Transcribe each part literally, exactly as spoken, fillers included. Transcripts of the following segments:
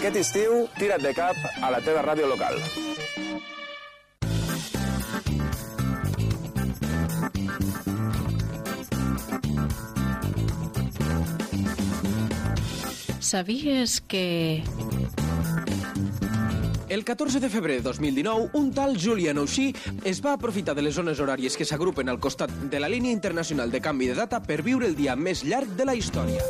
Aquest estiu, tira't de cap a la teva ràdio local. ¿Sabías que...? El catorze de febrer de dos mil dinou, un tal Julian O'Shea es va aprofitar de les zones horàries que s'agrupen al costat de la línia internacional de canvi de data per viure el dia més llarg de la història.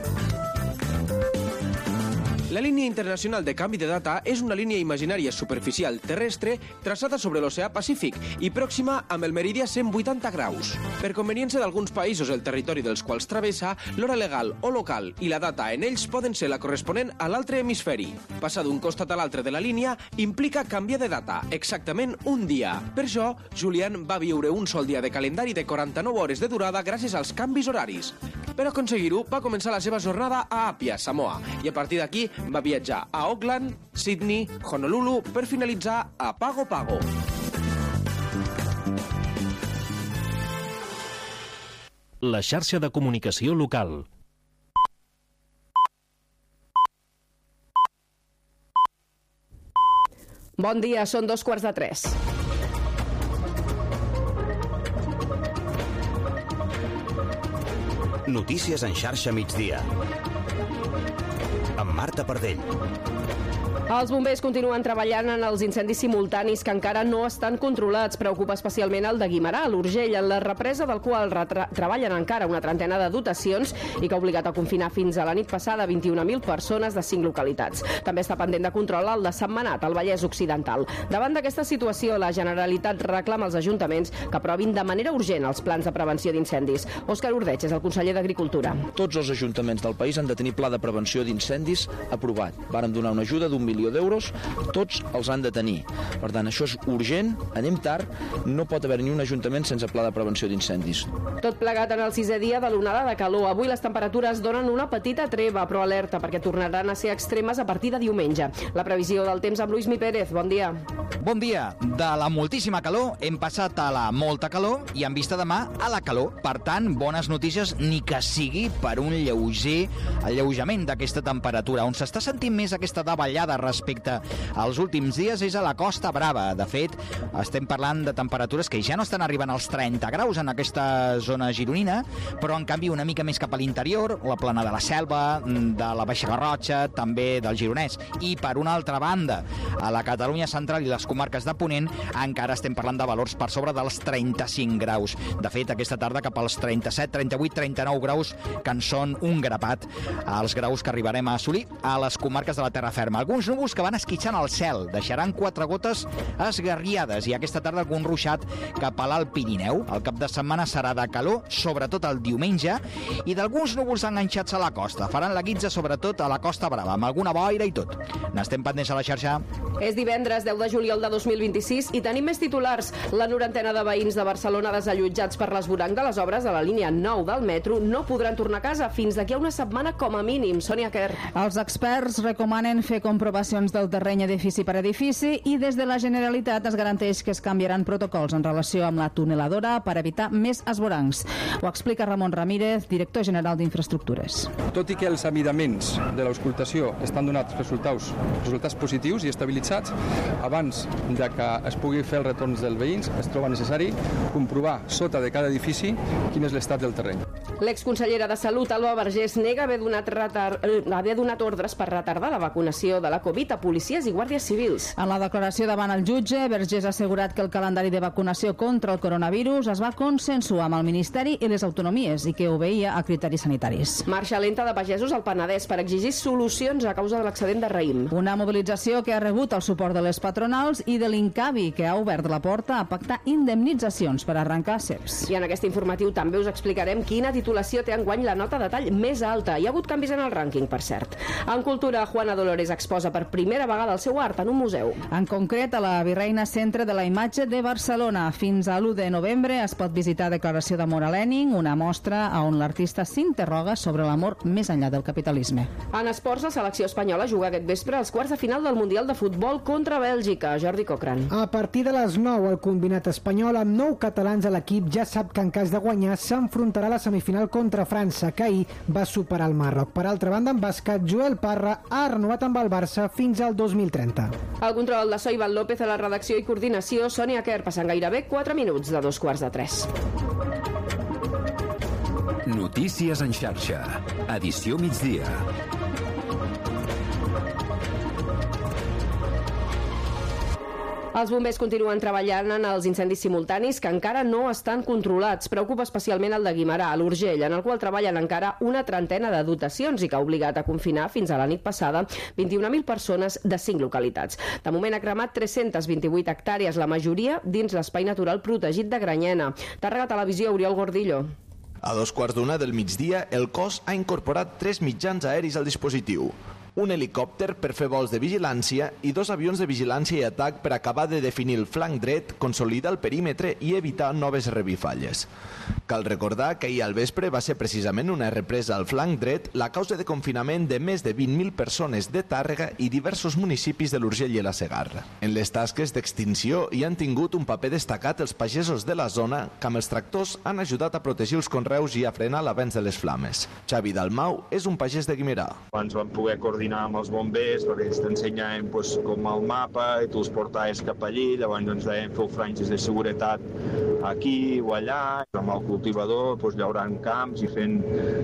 La línia internacional de canvi de data és una línia imaginària superficial terrestre traçada sobre l'oceà Pacífic i pròxima amb el meridià cent vuitanta graus. Per conveniència d'alguns països el territori dels quals travessa, l'hora legal o local i la data en ells poden ser la corresponent a l'altre hemisferi. Passar d'un costat a l'altre de la línia implica canviar de data, exactament un dia. Per això, Julian va viure un sol dia de calendari de quaranta-nou hores de durada gràcies als canvis horaris. Per aconseguir-ho, va començar la seva jornada a Apia, Samoa, i a partir d'aquí va viatjar a Auckland, Sydney, Honolulu, per finalitzar a Pago Pago. La xarxa de comunicació local. Bon dia, són dos quarts de tres. Notícies en xarxa migdia. Amb Marta Pardell. Els bombers continuen treballant en els incendis simultanis que encara no estan controlats. Preocupa especialment el de Guimerà, a l'Urgell, en la represa del qual retra- treballen encara una trentena de dotacions i que ha obligat a confinar fins a la nit passada vint-i-una mil persones de cinc localitats. També està pendent de control el de Sentmenat, al Vallès Occidental. Davant d'aquesta situació, la Generalitat reclama als ajuntaments que aprovin de manera urgent els plans de prevenció d'incendis. Òscar Ordeig és el conseller d'Agricultura. Tots els ajuntaments del país han de tenir pla de prevenció d'incendis aprovat. Vàrem donar una ajuda d'un milió d'euros, tots els han de tenir. Per tant, això és urgent, anem tard, no pot haver ni un ajuntament sense pla de prevenció d'incendis. Tot plegat en el sisè dia de l'onada de calor. Avui les temperatures donen una petita treva, però alerta perquè tornaran a ser extremes a partir de diumenge. La previsió del temps amb Lluís Mi Pérez. Bon dia. Bon dia. De la moltíssima calor hem passat a la molta calor i en vista demà a la calor. Per tant, bones notícies, ni que sigui per un lleuger alleujament d'aquesta temperatura. On s'està sentint més aquesta davallada respecte als últims dies és a la Costa Brava. De fet, estem parlant de temperatures que ja no estan arribant als trenta graus en aquesta zona gironina, però en canvi una mica més cap a l'interior, la plana de la Selva, de la Baixa Garrotxa, també del Gironès. I per una altra banda, a la Catalunya central i les comarques de Ponent encara estem parlant de valors per sobre dels trenta-cinc graus. De fet, aquesta tarda cap als trenta-set, trenta-vuit, trenta-nou graus, que en són un grapat, els graus que arribarem a assolir a les comarques de la terra ferma. Alguns núvols que van esquitxant al cel, deixaran quatre gotes esgarriades i aquesta tarda algun ruixat cap a l'Alt Pirineu. El cap de setmana serà de calor, sobretot el diumenge, i d'alguns núvols enganxats a la costa. Faran la guitza sobretot a la Costa Brava, amb alguna boira i tot. N'estem pendents a la xarxa. És divendres deu de juliol de dos mil vint-i-sis i tenim més titulars. La norantena de veïns de Barcelona desallotjats per l'esvoranc de les obres de la línia nou del metro no podran tornar a casa fins d'aquí a una setmana com a mínim. Sònia Kerr. Els experts recomanen fer comprovacions del terreny edifici per edifici i des de la Generalitat es garanteix que es canviaran protocols en relació amb la tuneladora per evitar més esvorancs. Ho explica Ramon Ramírez, director general d'Infraestructures. Tot i que els amidaments de l'auscultació estan donats resultats, resultats positius i estabilitzats, abans de que es pugui fer els retorns dels veïns es troba necessari comprovar sota de cada edifici quin és l'estat del terreny. L'exconsellera de Salut, Alba Vergés, nega haver donat, retard, haver donat ordres per retardar la vacunació de la Covid a policies i guàrdies civils. En la declaració davant el jutge, Vergés ha assegurat que el calendari de vacunació contra el coronavirus es va consensuar amb el Ministeri i les autonomies i que obeïa a criteris sanitaris. Marxa lenta de pagesos al Penedès per exigir solucions a causa de l'accident de raïm. Una mobilització que ha rebut el suport de les patronals i de l'Incavi, que ha obert la porta a pactar indemnitzacions per arrencar ceps. I en aquest informatiu també us explicarem quina titulació té enguany la nota de tall més alta. Hi ha hagut canvis en el rànquing, per cert. En cultura, Juana Dolores exposa per primera vegada el seu art en un museu. En concret, a la Virreina Centre de la Imatge de Barcelona. Fins a l'u de novembre es pot visitar Declaració d'amor a Lenin, una mostra on l'artista s'interroga sobre l'amor més enllà del capitalisme. En esports, la selecció espanyola juga aquest vespre als quarts de final del Mundial de Futbol contra Bèlgica. Jordi Cochrane. A partir de les nou, el combinat espanyol amb nou catalans a l'equip ja sap que en cas de guanyar s'enfrontarà a la semifinal contra França, que ahir va superar el Marroc. Per altra banda, en bàsquet, Joel Joel Parra ha renovat amb el Barça fins al dos mil trenta. El control de so, Ivan López, a la redacció i coordinació, Sònia Quer, passant gairebé quatre minuts de dos quarts de tres. Notícies en xarxa. Edició migdia. Els bombers continuen treballant en els incendis simultanis que encara no estan controlats. Preocupa especialment el de Guimerà, a l'Urgell, en el qual treballen encara una trentena de dotacions i que ha obligat a confinar fins a la nit passada vint-i-una mil persones de cinc localitats. De moment ha cremat tres-centes vint-i-vuit hectàrees, la majoria dins l'espai natural protegit de Granyena. Tàrrega Televisió, Oriol Gordillo. A dos quarts d'una del migdia, el cos ha incorporat tres mitjans aeris al dispositiu. Un helicòpter per fer vols de vigilància i dos avions de vigilància i atac per acabar de definir el flanc dret, consolidar el perímetre i evitar noves revifalles. Cal recordar que ahir al vespre va ser precisament una represa al flanc dret la causa de confinament de més de vint mil persones de Tàrrega i diversos municipis de l'Urgell i la Segarra. En les tasques d'extinció hi han tingut un paper destacat els pagesos de la zona que amb els tractors han ajudat a protegir els conreus i a frenar l'avenç de les flames. Xavi Dalmau és un pagès de Guimerà. Ens vam poder coordinar amb els bombers perquè ells t'ensenyaven pues, com el mapa i tu els portaves cap allí, llavors ens deien feu franges de seguretat aquí o allà, amb el cultivador pues, llaurant camps i fent,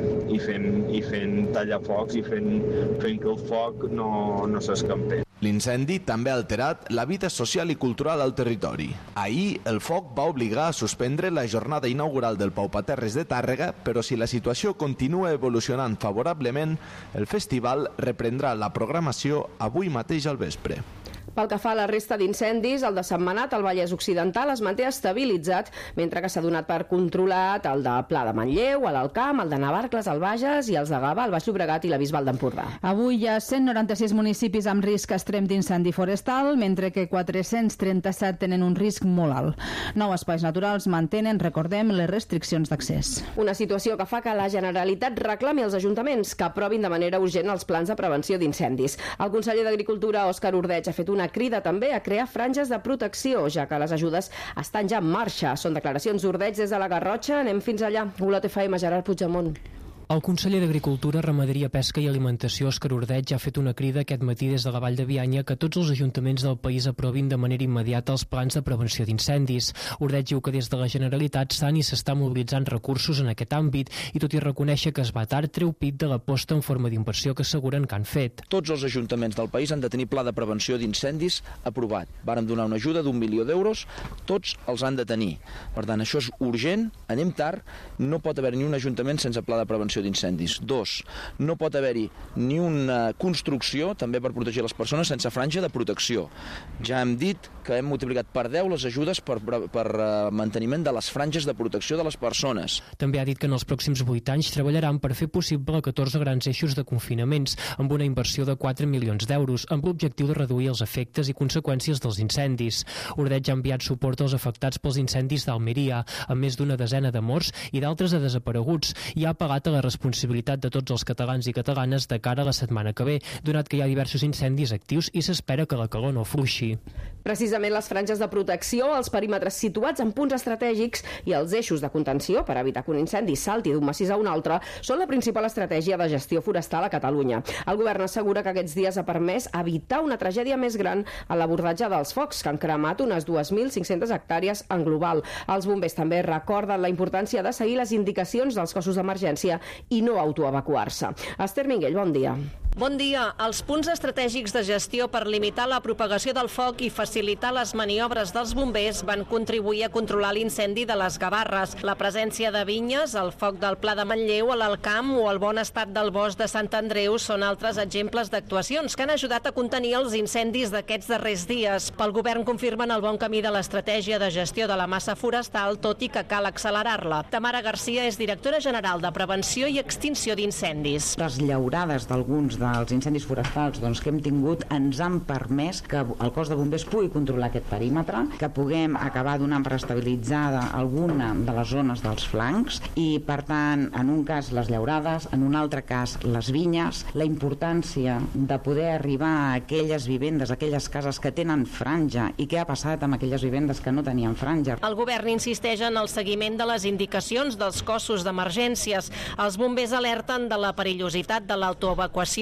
i fent, i fent tallafocs i fent, fent que el foc no, no s'escampés. L'incendi també ha alterat la vida social i cultural al territori. Ahir, el foc va obligar a suspendre la jornada inaugural del Paupaterres de Tàrrega, però si la situació continua evolucionant favorablement, el festival reprendrà la programació avui mateix al vespre. Pel que fa a la resta d'incendis, el de Sentmenat, al Vallès Occidental, es manté estabilitzat, mentre que s'ha donat per controlat el de Pla de Manlleu, a l'Alt Camp, el de Navarcles, al Bages, i els de Gavà, al Baix Llobregat i la Bisbal d'Empordà. Avui hi ha cent noranta-sis municipis amb risc extrem d'incendi forestal, mentre que quatre-cents trenta-set tenen un risc molt alt. Nou espais naturals mantenen, recordem, les restriccions d'accés. Una situació que fa que la Generalitat reclami als ajuntaments que aprovin de manera urgent els plans de prevenció d'incendis. El conseller d'Agricultura, Òscar Ordeig, ha fet una crida també a crear franges de protecció, ja que les ajudes estan ja en marxa. Són declaracions d'Ordeig des de la Garrotxa. Anem fins allà. Olot F M, Gerard Puigdemont. El conseller d'Agricultura, Ramaderia, Pesca i Alimentació, Òscar Ordeig, ha fet una crida aquest matí des de la Vall de Bianya que tots els ajuntaments del país aprovin de manera immediata els plans de prevenció d'incendis. Ordeig diu que des de la Generalitat s'han i s'està mobilitzant recursos en aquest àmbit i tot i reconèixer que es va tard, treu pit de l'aposta en forma d'inversió que asseguren que han fet. Tots els ajuntaments del país han de tenir pla de prevenció d'incendis aprovat. Vàrem donar una ajuda d'un milió d'euros, tots els han de tenir. Per tant, això és urgent, anem tard, no pot haver ni un ajuntament sense pla de prevenció d'incendis. Dos, no pot haver-hi ni una construcció, també per protegir les persones, sense franja de protecció. Ja hem dit que hem multiplicat per deu les ajudes per, per, per manteniment de les franges de protecció de les persones. També ha dit que en els pròxims vuit anys treballaran per fer possible catorze grans eixos de confinaments, amb una inversió de quatre milions d'euros, amb l'objectiu de reduir els efectes i conseqüències dels incendis. Ordeig ha enviat suport als afectats pels incendis d'Almeria, amb més d'una desena de morts i d'altres de desapareguts, i ha pagat a la responsabilitat de tots els catalans i catalanes de cara a la setmana que ve, donat que hi ha diversos incendis actius i s'espera que la calor no fluixi. Precisament les franges de protecció, els perímetres situats en punts estratègics i els eixos de contenció per evitar que un incendi salti d'un massís a un altre són la principal estratègia de gestió forestal a Catalunya. El govern assegura que aquests dies ha permès evitar una tragèdia més gran a l'abordatge dels focs, que han cremat unes dues mil cinc-centes hectàrees en global. Els bombers també recorden la importància de seguir les indicacions dels cossos d'emergència i no autoevacuar-se. Esther Minguell, bon dia. Bon dia. Els punts estratègics de gestió per limitar la propagació del foc i facilitar les maniobres dels bombers van contribuir a controlar l'incendi de les Gavarres. La presència de vinyes, el foc del Pla de Manlleu, a l'Alt Camp o el bon estat del bosc de Sant Andreu són altres exemples d'actuacions que han ajudat a contenir els incendis d'aquests darrers dies. Pel govern confirmen el bon camí de l'estratègia de gestió de la massa forestal, tot i que cal accelerar-la. Tamara Garcia és directora general de Prevenció i Extinció d'Incendis. Les llaurades d'alguns dels incendis forestals doncs, que hem tingut ens han permès que el cos de bombers pugui controlar aquest perímetre, que puguem acabar donant per estabilitzada alguna de les zones dels flancs i, per tant, en un cas les llaurades, en un altre cas les vinyes, la importància de poder arribar a aquelles vivendes, a aquelles cases que tenen franja i què ha passat amb aquelles vivendes que no tenien franja. El govern insisteix en el seguiment de les indicacions dels cossos d'emergències. Els bombers alerten de la perillositat de l'autoevacuació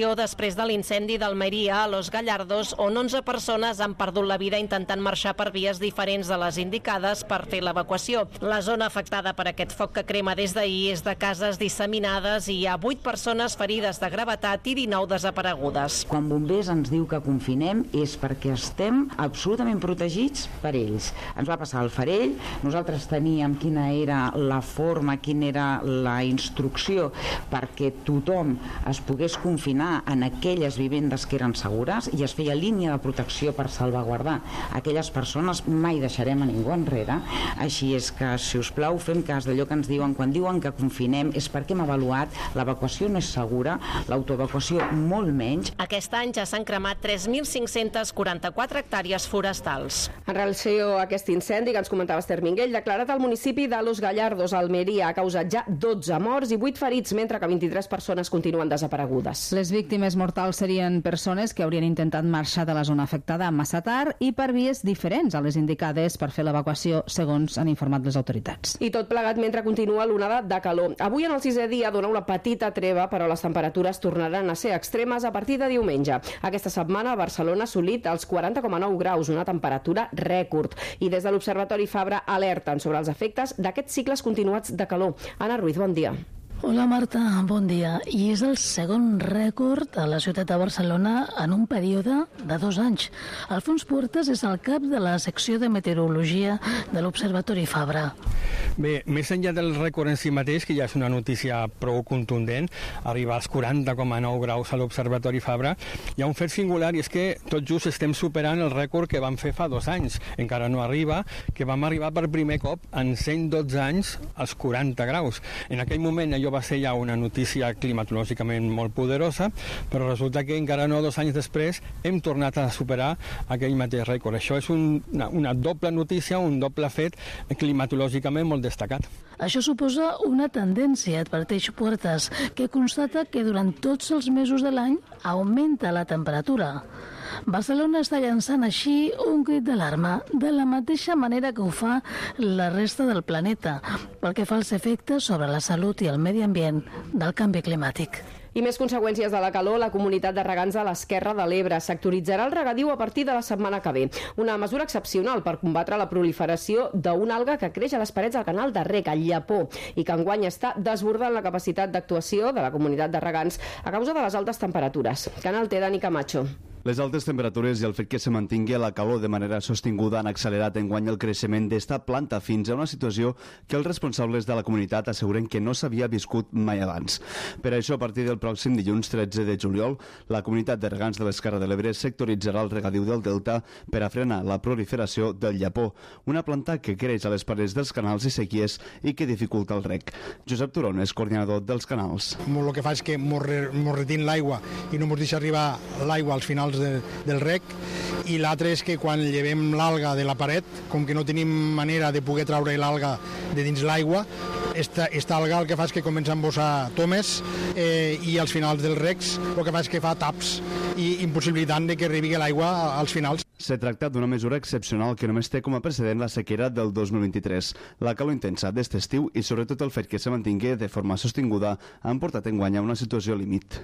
evacuació després de l'incendi d'Almeria a Los Gallardos, on onze persones han perdut la vida intentant marxar per vies diferents de les indicades per fer l'evacuació. La zona afectada per aquest foc que crema des d'ahir és de cases disseminades i hi ha vuit persones ferides de gravetat i dinou desaparegudes. Quan Bombers ens diu que confinem és perquè estem absolutament protegits per ells. Ens va passar al Farell, nosaltres teníem quina era la forma, quina era la instrucció perquè tothom es pogués confinar en aquelles vivendes que eren segures i es feia línia de protecció per salvaguardar aquelles persones. Mai deixarem a ningú enrere, així és que, si us plau, fem cas d'allò que ens diuen. Quan diuen que confinem és perquè hem avaluat, l'evacuació no és segura, l'autoevacuació molt menys. Aquest any ja s'han cremat tres mil cinc-centes quaranta-quatre hectàrees forestals. En relació a aquest incendi que ens comentava Esther Minguell, declarat al municipi de Los Gallardos, Almeria, ha causat ja dotze morts i vuit ferits, mentre que vint-i-tres persones continuen desaparegudes. Les víctimes mortals serien persones que haurien intentat marxar de la zona afectada massa tard i per vies diferents a les indicades per fer l'evacuació, segons han informat les autoritats. I tot plegat mentre continua l'onada de calor. Avui, en el sisè dia, dona una petita treva, però les temperatures tornaran a ser extremes a partir de diumenge. Aquesta setmana a Barcelona ha assolit els quaranta coma nou graus, una temperatura rècord. I des de l'Observatori Fabra alerten sobre els efectes d'aquests cicles continuats de calor. Anna Ruiz, bon dia. Hola Marta, bon dia. I és el segon rècord a la ciutat de Barcelona en un període de dos anys. Alfons Puertas és el cap de la secció de meteorologia de l'Observatori Fabra. Bé, més enllà del rècord en si mateix, que ja és una notícia prou contundent, arribar als quaranta coma nou graus a l'Observatori Fabra, hi ha un fet singular i és que tot just estem superant el rècord que vam fer fa dos anys. Encara no arriba, que vam arribar per primer cop en cent dotze anys als quaranta graus. En aquell moment allò va ser ja una notícia climatològicament molt poderosa, però resulta que encara no dos anys després hem tornat a superar aquell mateix rècord. Això és un, una, una doble notícia, un doble fet climatològicament molt destacat. Això suposa una tendència, adverteix Puertas, que constata que durant tots els mesos de l'any augmenta la temperatura. Barcelona està llançant així un crit d'alarma, de la mateixa manera que ho fa la resta del planeta, pel que fa als efectes sobre la salut i el medi ambient del canvi climàtic. I més conseqüències de la calor, la comunitat de regants de l'Esquerra de l'Ebre sectoritzarà el regadiu a partir de la setmana que ve. Una mesura excepcional per combatre la proliferació d'una alga que creix a les parets del canal de reg, el llapó, i que enguany està desbordant la capacitat d'actuació de la comunitat de regants a causa de les altes temperatures. Canal T, Dani Camacho. Les altes temperatures i el fet que se mantingui la calor de manera sostinguda han accelerat enguany el creixement d'esta planta fins a una situació que els responsables de la comunitat asseguren que no s'havia viscut mai abans. Per això, a partir del pròxim dilluns tretze de juliol, la comunitat de regants de l'Esquerra de l'Ebre sectoritzarà el regadiu del delta per a frenar la proliferació del llapó, una planta que creix a les parets dels canals i sequies i que dificulta el reg. Josep Turón és coordinador dels canals. El que fa és que mos retén l'aigua i no ens deixa arribar l'aigua als finals De, del rec, i l'altre és que quan llevem l'alga de la paret, com que no tenim manera de poder traure l'alga de dins l'aigua, esta, esta alga el que fa és que comença a embossar tomes eh, i als finals dels recs el que fa és que fa taps i impossibilitant de que arribi l'aigua als finals. Se tracta d'una mesura excepcional que només té com a precedent la sequera del dos mil vint-i-tres. La calor intensa d'est estiu i sobretot el fet que se mantingui de forma sostinguda han portat enguany a una situació límit.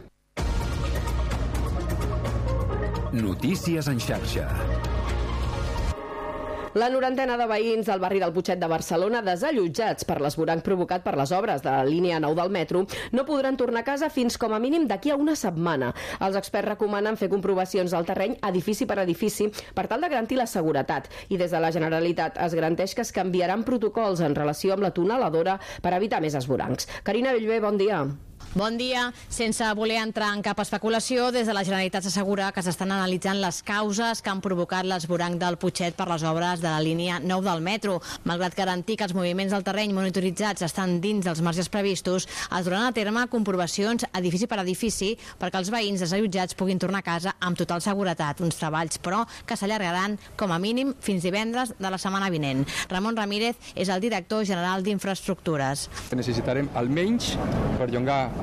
Notícies en xarxa. La norantena de veïns del barri del Putxet de Barcelona, desallotjats per l'esvoranc provocat per les obres de la línia nou del metro, no podran tornar a casa fins com a mínim d'aquí a una setmana. Els experts recomanen fer comprovacions del terreny edifici per edifici per tal de garantir la seguretat. I des de la Generalitat es garanteix que es canviaran protocols en relació amb la tuneladora per evitar més esvorancs. Carina Bellver, bon dia. Bon dia. Sense voler entrar en cap especulació, des de la Generalitat s'assegura que s'estan analitzant les causes que han provocat l'esvoranc del Putxet per les obres de la línia nou del metro. Malgrat garantir que els moviments del terreny monitoritzats estan dins dels marges previstos, es duran a terme comprovacions edifici per edifici perquè els veïns desallotjats puguin tornar a casa amb total seguretat. Uns treballs, però, que s'allargaran com a mínim fins divendres de la setmana vinent. Ramon Ramírez és el director general d'Infraestructures. Necessitarem almenys per llongar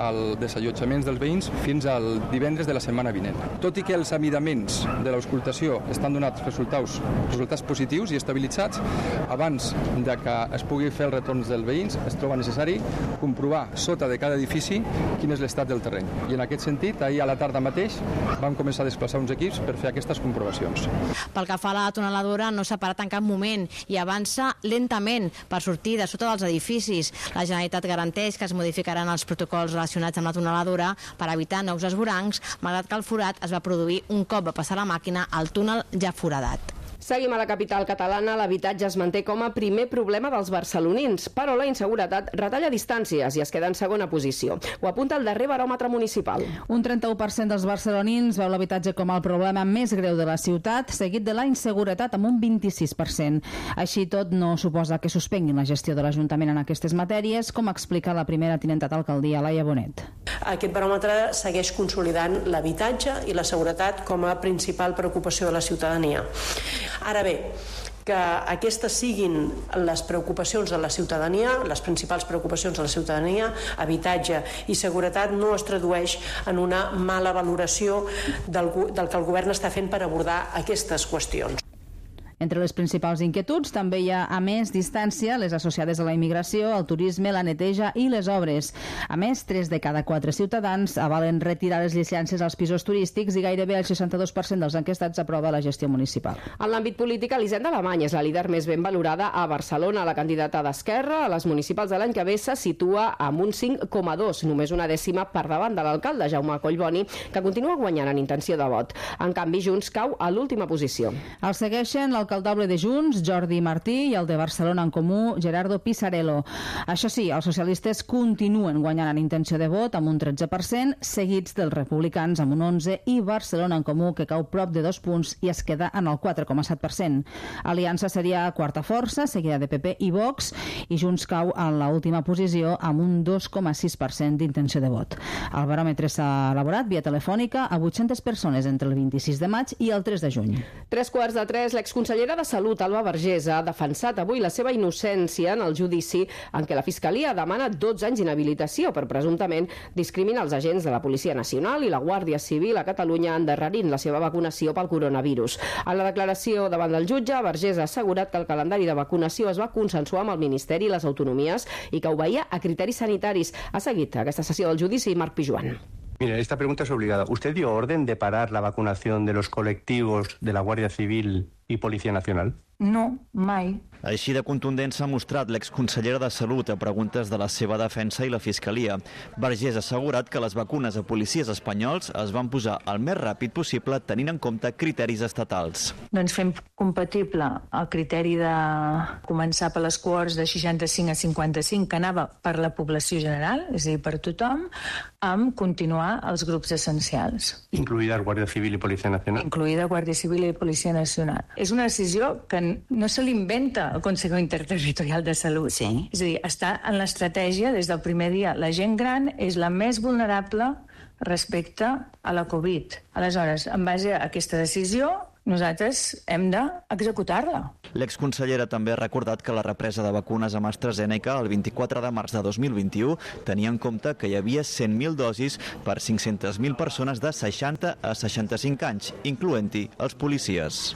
als desallotjaments dels veïns fins al divendres de la setmana vinent. Tot i que els amidaments de l'auscultació estan donats resultats, resultats positius i estabilitzats, abans de que es pugui fer els retorns dels veïns es troba necessari comprovar sota de cada edifici quin és l'estat del terreny. I en aquest sentit, ahir a la tarda mateix vam començar a desplaçar uns equips per fer aquestes comprovacions. Pel que fa a la tuneladora, no s'ha parat en cap moment i avança lentament per sortir de sota dels edificis. La Generalitat garanteix que es modificaran els protocols relacionats amb la tuneladora per evitar nous esvorancs, malgrat que el forat es va produir un cop va passar la màquina al túnel ja foradat. Seguim a la capital catalana. L'habitatge es manté com a primer problema dels barcelonins, però la inseguretat retalla distàncies i es queda en segona posició. Ho apunta el darrer baròmetre municipal. Un trenta-u per cent dels barcelonins veu l'habitatge com el problema més greu de la ciutat, seguit de la inseguretat amb un vint-i-sis per cent. Així tot no suposa que suspenguin la gestió de l'Ajuntament en aquestes matèries, com explica la primera tinenta d'alcaldia, Laia Bonet. Aquest baròmetre segueix consolidant l'habitatge i la seguretat com a principal preocupació de la ciutadania. Ara bé, que aquestes siguin les preocupacions de la ciutadania, les principals preocupacions de la ciutadania, habitatge i seguretat, no es tradueix en una mala valoració del, del que el govern està fent per abordar aquestes qüestions. Entre les principals inquietuds també hi ha, a més, distància, les associades a la immigració, el turisme, la neteja i les obres. A més, tres de cada quatre ciutadans avalen retirar les llicències als pisos turístics i gairebé el seixanta-dos per cent dels enquestats aprova la gestió municipal. En l'àmbit polític, Elisenda Alemany és la líder més ben valorada a Barcelona. La candidata d'Esquerra a les municipals de l'any que ve se situa amb un cinc coma dos, només una dècima per davant de l'alcalde Jaume Collboni, que continua guanyant en intenció de vot. En canvi, Junts cau a l'última posició. El segueixen l'alcalde alcaldable de Junts, Jordi Martí, i el de Barcelona en Comú, Gerardo Pisarello. Això sí, els socialistes continuen guanyant en intenció de vot amb un tretze per cent, seguits dels republicans amb un onze i Barcelona en Comú, que cau prop de dos punts i es queda en el quatre coma set per cent. Aliança seria quarta força, seguida de P P i Vox, i Junts cau en l'última posició amb un dos coma sis per cent d'intenció de vot. El baròmetre s'ha elaborat via telefònica a vuit-centes persones entre el vint-i-sis de maig i el tres de juny. Tres quarts de tres, l'exconsellera de Salut, Alba Vergés, ha defensat avui la seva innocència en el judici en què la Fiscalia demana dotze anys d'inhabilitació per presumptament discriminar els agents de la Policia Nacional i la Guàrdia Civil a Catalunya endarrerint la seva vacunació pel coronavirus. En la declaració davant del jutge, Vergés ha assegurat que el calendari de vacunació es va consensuar amb el Ministeri i les autonomies i que obeïa a criteris sanitaris. Ha seguit aquesta sessió del judici Marc Pijuan. Mire, esta pregunta es obligada. ¿Usted dio orden de parar la vacunación de los colectivos de la Guardia Civil y Policía Nacional? No, mai. Així de contundent s'ha mostrat l'exconsellera de Salut a preguntes de la seva defensa i la Fiscalia. Vergés ha assegurat que les vacunes a policies espanyols es van posar el més ràpid possible tenint en compte criteris estatals. Doncs fem compatible el criteri de començar per les cohorts de seixanta-cinc a cinquanta-cinc, que anava per la població general, és a dir, per tothom, amb continuar els grups essencials. Incluïda Guàrdia Civil i Policia Nacional. Incluïda Guàrdia Civil i Policia Nacional. És una decisió que no se l'inventa el Consejo Interterritorial de Salut. Sí. És a dir, està en l'estratègia des del primer dia. La gent gran és la més vulnerable respecte a la Covid. Aleshores, en base a aquesta decisió, nosaltres hem d'executar-la. L'exconsellera també ha recordat que la represa de vacunes amb AstraZeneca el vint-i-quatre de març de dos mil vint-i-u tenia en compte que hi havia cent mil dosis per cinc-centes mil persones de seixanta a seixanta-cinc anys, incloent-hi els policies.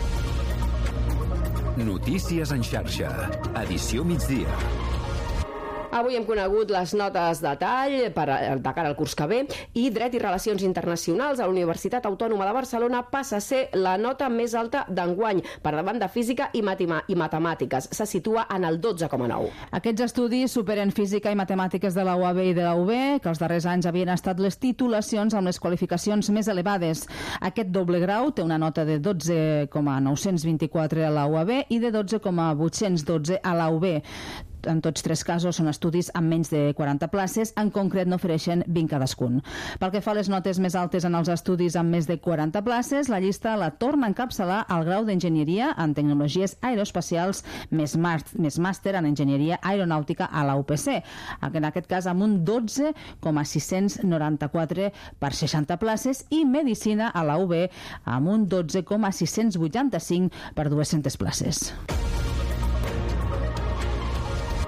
Notícies en xarxa. Edició migdia. Avui hem conegut les notes de tall per, de cara al curs que ve i Dret i Relacions Internacionals a la Universitat Autònoma de Barcelona passa a ser la nota més alta d'enguany, per davant de Física i, Matima, i Matemàtiques. Se situa en el dotze coma nou. Aquests estudis superen Física i Matemàtiques de la U A B i de la U B, que els darrers anys havien estat les titulacions amb les qualificacions més elevades. Aquest doble grau té una nota de dotze coma nou-cents vint-i-quatre a la U A B i de dotze coma vuit-cents dotze a la U B. En tots tres casos són estudis amb menys de quaranta places, en concret n'ofereixen vint cadascun. Pel que fa a les notes més altes en els estudis amb més de quaranta places, la llista la torna a encapçalar al grau d'Enginyeria en Tecnologies Aeroespacials més, més màster en Enginyeria Aeronàutica a la U P C, en aquest cas amb un dotze coma sis-cents noranta-quatre per seixanta places, i Medicina a la U B amb un dotze coma sis-cents vuitanta-cinc per dues-centes places.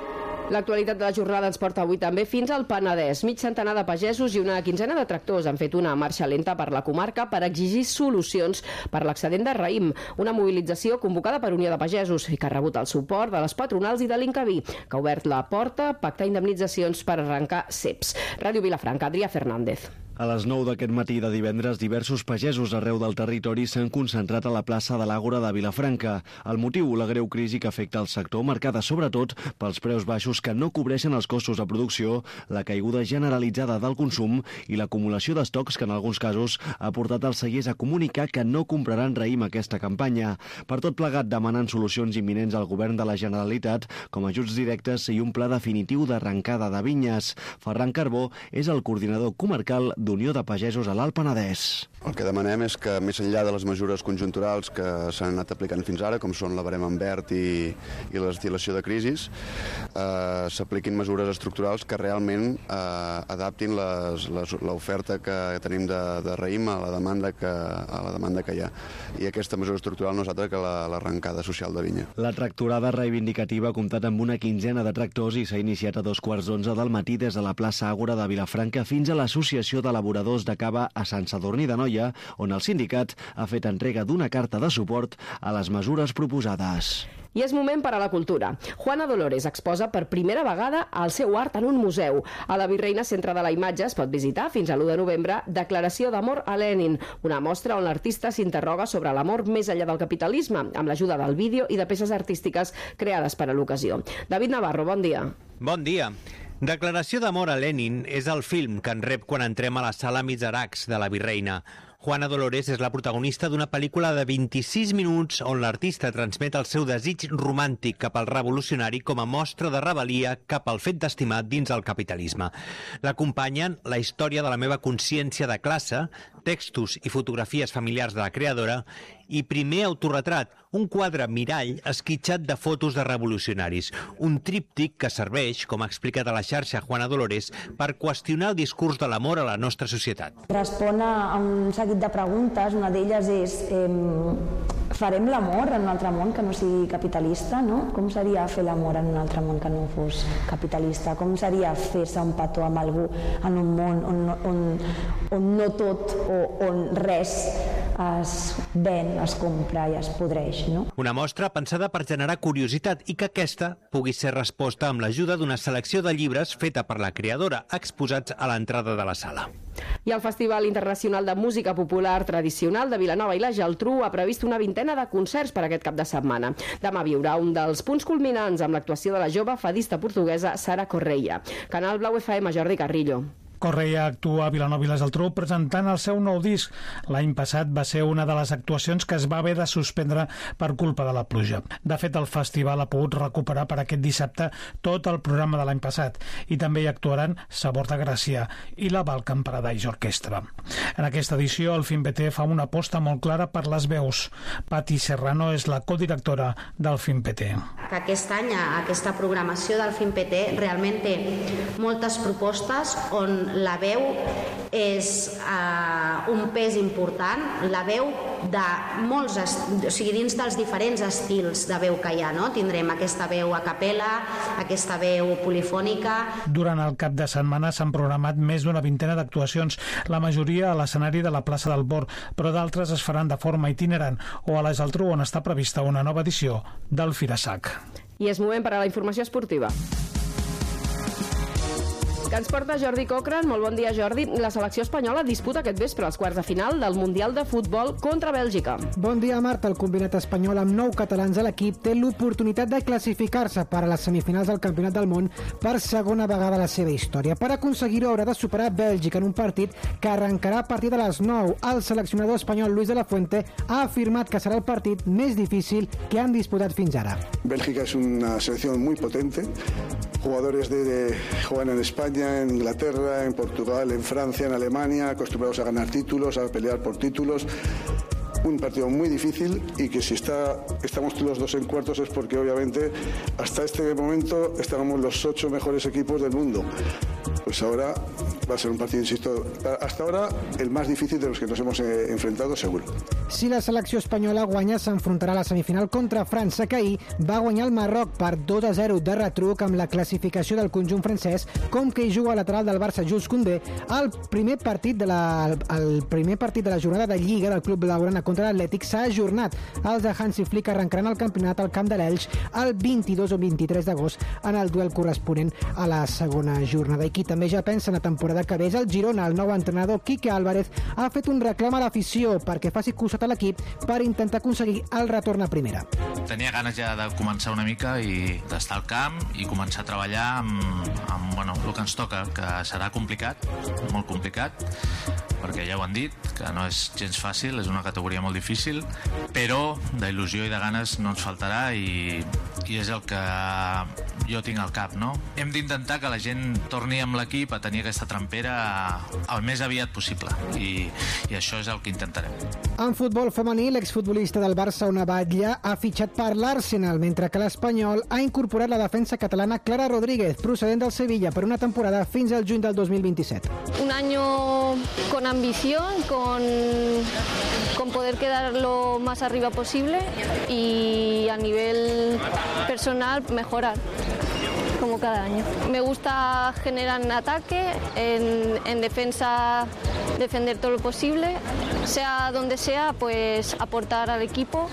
L'actualitat de la jornada ens porta avui també fins al Penedès. Mig centenar de pagesos i una quinzena de tractors han fet una marxa lenta per la comarca per exigir solucions per l'excedent de raïm. Una mobilització convocada per Unió de Pagesos i que ha rebut el suport de les patronals i de l'Incavi, que ha obert la porta a pactar indemnitzacions per arrencar ceps. Ràdio Vilafranca, Adrià Fernández. A les nou d'aquest matí de divendres, diversos pagesos arreu del territori s'han concentrat a la plaça de l'Àgora de Vilafranca. El motiu, la greu crisi que afecta el sector, marcada sobretot pels preus baixos que no cobreixen els costos de producció, la caiguda generalitzada del consum i l'acumulació d'estocs que en alguns casos ha portat els cellers a comunicar que no compraran raïm aquesta campanya. Per tot plegat, demanen solucions imminents al govern de la Generalitat, com ajuts directes i un pla definitiu d'arrencada de vinyes. Ferran Carbó és el coordinador comarcal d'Unió de Pagesos a l'Alt Penedès. El que demanem és que, més enllà de les mesures conjunturals que s'han anat aplicant fins ara, com són la barema en verd i, i la destil·lació de crisis, eh, s'apliquin mesures estructurals que realment eh, adaptin l'oferta que tenim de, de raïm a la, demanda que, a la demanda que hi ha. I aquesta mesura estructural no és altra que l'arrencada la, social de vinya. La tractorada reivindicativa ha comptat amb una quinzena de tractors i s'ha iniciat a dos quarts d'onze del matí des de la plaça Àgora de Vilafranca fins a l'Associació de Elaboradors de Cava a Sant Sadurní d'Anoia, on el sindicat ha fet entrega d'una carta de suport a les mesures proposades. I és moment per a la cultura. Juana Dolores exposa per primera vegada el seu art en un museu. A la Virreina Centre de la Imatge es pot visitar fins a l'u de novembre Declaració d'amor a Lenin, una mostra on l'artista s'interroga sobre l'amor més enllà del capitalisme, amb l'ajuda del vídeo i de peces artístiques creades per a l'ocasió. David Navarro, bon dia. Bon dia. Declaració d'amor a Lenin és el film que en rep quan entrem a la sala Mizarax de la Virreina. Juana Dolores és la protagonista d'una pel·lícula de vint-i-sis minuts on l'artista transmet el seu desig romàntic cap al revolucionari com a mostra de rebel·lia cap al fet d'estimar dins el capitalisme. L'acompanyen la història de la meva consciència de classe, textos i fotografies familiars de la creadora i primer autorretrat, un quadre mirall esquitxat de fotos de revolucionaris, un tríptic que serveix, com ha explicat a la xarxa Juana Dolores, per qüestionar el discurs de l'amor a la nostra societat. Respon a un seguit de preguntes, una d'elles és eh, farem l'amor en un altre món que no sigui capitalista, no? Com seria fer l'amor en un altre món que no fos capitalista? Com seria fer-se un petó amb algú en un món on, on, on no tot o on res es ven, es compra i es podreix, no? Una mostra pensada per generar curiositat i que aquesta pugui ser resposta amb l'ajuda d'una selecció de llibres feta per la creadora, exposats a l'entrada de la sala. I el Festival Internacional de Música Popular Tradicional de Vilanova i la Geltrú ha previst una vintena de concerts per aquest cap de setmana. Demà hi haurà un dels punts culminants amb l'actuació de la jove fadista portuguesa Sara Correia. Canal Blau F M, Jordi Carrillo. Correia actua a Vilanova i la Geltrú presentant el seu nou disc. L'any passat va ser una de les actuacions que es va haver de suspendre per culpa de la pluja. De fet, el festival ha pogut recuperar per aquest dissabte tot el programa de l'any passat i també hi actuaran Sabor de Gràcia i la Balkan Paradise Orquestra. En aquesta edició, el FIMPT fa una aposta molt clara per les veus. Pati Serrano és la codirectora del FIMPT. Que aquest any aquesta programació del FIMPT realment té moltes propostes on la veu és uh, un pes important, la veu de molts, o sigui, dins dels diferents estils de veu que hi ha, no? Tindrem aquesta veu a capella, aquesta veu polifònica. Durant el cap de setmana s'han programat més d'una vintena d'actuacions, la majoria a l'escenari de la plaça del Bor, però d'altres es faran de forma itinerant o a la Geltrú, on està prevista una nova edició del Firasac. I és moment per a la informació esportiva. Que ens porta Jordi Cochran. Molt bon dia, Jordi. La selecció espanyola disputa aquest vespre els quarts de final del Mundial de Futbol contra Bèlgica. Bon dia, Marta. El combinat espanyol amb nou catalans a l'equip té l'oportunitat de classificar-se per a les semifinals del Campionat del Món per segona vegada a la seva història. Per aconseguir-ho haurà de superar Bèlgica en un partit que arrencarà a partir de les nou. El seleccionador espanyol Luis de la Fuente ha afirmat que serà el partit més difícil que han disputat fins ara. Bélgica es una selección muy potente. Jugadores de, de juegan en España, en Inglaterra, en Portugal, en Francia, en Alemania, acostumbrados a ganar títulos, a pelear por títulos. Un partido muy difícil y que si está, estamos los dos en cuartos es porque obviamente hasta este momento estábamos los ocho mejores equipos del mundo. Pues ahora va a ser un partido, insisto, hasta ahora el más difícil de los que nos hemos eh, enfrentado, seguro. Si la selecció espanyola guanya, s'enfrontarà a la semifinal contra França, que ahir va guanyar el Marroc per dos a zero de retruc amb la classificació del conjunt francès, com que hi juga el lateral del Barça, Jules Koundé. El primer partit de la, el primer partit de la jornada de Lliga del Club Blaugrana contra l'Atlètic s'ha ajornat. Els de Hansi Flick arrencaran el campionat al camp de l'Elx el vint-i-dos o vint-i-tres d'agost en el duel corresponent a la segona jornada. I qui també ja pensa en la temporada que ve és el Girona. El nou entrenador, Quique Álvarez, ha fet un reclam a l'afició perquè faci costat a l'equip per intentar aconseguir el retorn a primera. Tenia ganes ja de començar una mica i d'estar al camp i començar a treballar amb, amb bueno, el que ens toca, que serà complicat, molt complicat, perquè ja ho han dit, que no és gens fàcil, és una categoria molt difícil, però d'il·lusió i de ganes no ens faltarà i, i és el que jo tinc al cap, no? Hem d'intentar que la gent torni amb l'equip a tenir aquesta trempera el més aviat possible i, i això és el que intentarem. En futbol femení, l'exfutbolista del Barça, Ona Batlle, ha fitxat per l'Arsenal, mentre que l'Espanyol ha incorporat la defensa catalana Clara Rodríguez, procedent del Sevilla, per una temporada fins al juny del dos mil vint-i-set. Un año con ambición, con, con poder quedar lo más arriba posible y a nivel personal mejorar, como cada año. Me gusta generar en ataque, en, en defensa defender todo lo posible, sea donde sea, pues aportar al equipo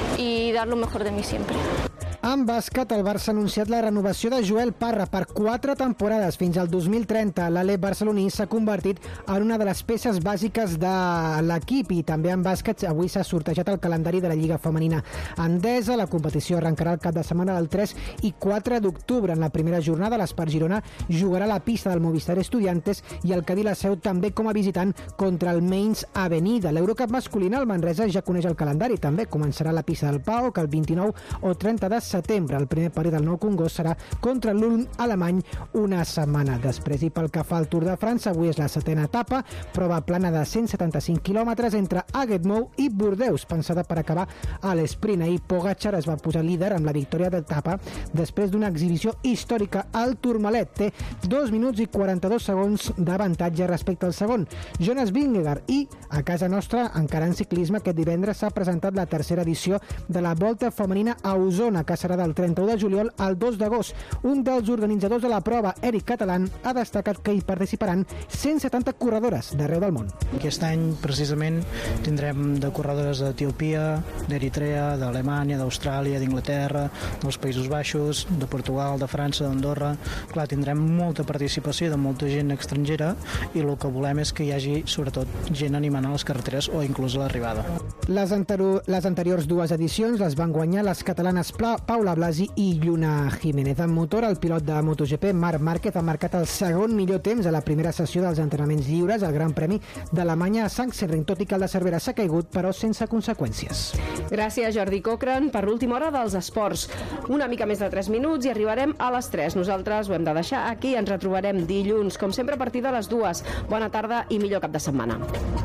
y dar lo mejor de mí siempre. En bàsquet, el Barça ha anunciat la renovació de Joel Parra per quatre temporades fins al dos mil trenta. L'Alep barceloní s'ha convertit en una de les peces bàsiques de l'equip i també en bàsquet avui s'ha sortejat el calendari de la Lliga Femenina Endesa. La competició arrencarà el cap de setmana del tres i quatre d'octubre. En la primera jornada, l'Espart Girona jugarà a la pista del Movistar Estudiantes i el Cadí la Seu també com a visitant contra el Mainz Avenida. L'Eurocup masculina, el Manresa ja coneix el calendari. També començarà a la pista del Pau, que el vint-i-nou o trenta de setembre. El primer partit del Nou Congost serà contra l'Ulm alemany una setmana després. I pel que fa al Tour de França, avui és la setena etapa, prova plana de cent setanta-cinc quilòmetres entre Aguedmou i Bordeus, pensada per acabar a l'esprint. Ahir Pogacar es va posar líder amb la victòria d'etapa després d'una exhibició històrica al Tourmalet. Té dos minuts i quaranta-dos segons d'avantatge respecte al segon, Jonas Vingegaard. I a casa nostra, encara en ciclisme, aquest divendres s'ha presentat la tercera edició de la Volta Femenina a Osona, que serà del trenta-u de juliol al dos d'agost. Un dels organitzadors de la prova, Eric Catalán, ha destacat que hi participaran cent setanta corredores d'arreu del món. Aquest any, precisament, tindrem de corredores d'Etiòpia, d'Eritrea, d'Alemanya, d'Austràlia, d'Inglaterra, dels Països Baixos, de Portugal, de França, d'Andorra. Clar, tindrem molta participació de molta gent estrangera i el que volem és que hi hagi, sobretot, gent animant a les carreteres o inclús a l'arribada. Les, antero, les anteriors dues edicions les van guanyar les catalanes Pla, Paula Blasi i Lluna Jiménez. En motor, el pilot de MotoGP, Marc Márquez, ha marcat el segon millor temps a la primera sessió dels entrenaments lliures al Gran Premi d'Alemanya a Sachsenring, tot i que el de Cervera s'ha caigut, però sense conseqüències. Gràcies, Jordi Cochran, per l'última hora dels esports. Una mica més de tres minuts i arribarem a les tres. Nosaltres ho hem de deixar aquí, ens retrobarem dilluns, com sempre a partir de les dues. Bona tarda i millor cap de setmana.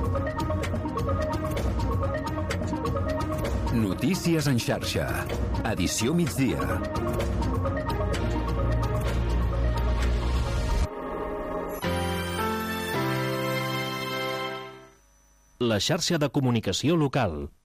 Notícies en xarxa. Edició migdia. La xarxa de comunicació local.